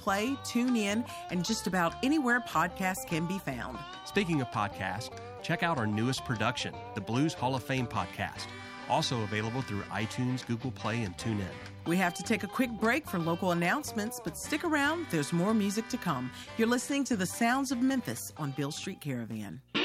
Play, TuneIn, and just about anywhere podcasts can be found. Speaking of podcasts, check out our newest production, the Blues Hall of Fame podcast, also available through iTunes, Google Play, and TuneIn. We have to take a quick break for local announcements, but stick around. There's more music to come. You're listening to the Sounds of Memphis on Beale Street Caravan.